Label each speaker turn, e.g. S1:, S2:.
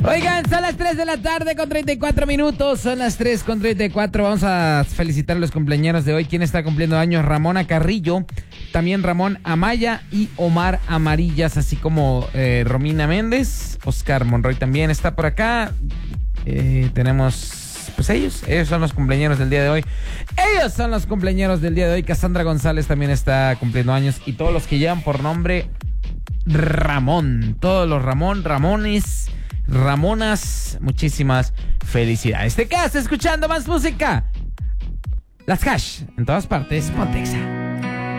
S1: Oigan, son las 3 de la tarde con 34 minutos. Son las 3 con 34. Vamos a felicitar a los cumpleaños de hoy. ¿Quién está cumpliendo años? Ramona Carrillo, también Ramón Amaya y Omar Amarillas, así como Romina Méndez. Oscar Monroy también está por acá. Tenemos, pues ellos son los cumpleaños del día de hoy. Ellos son los cumpleaños del día de hoy. Cassandra González también está cumpliendo años. Y todos los que llevan por nombre Ramón. Todos los Ramones, Ramonas, muchísimas felicidades. Te quedas escuchando más música. Las Hash, en todas partes, Pontexa.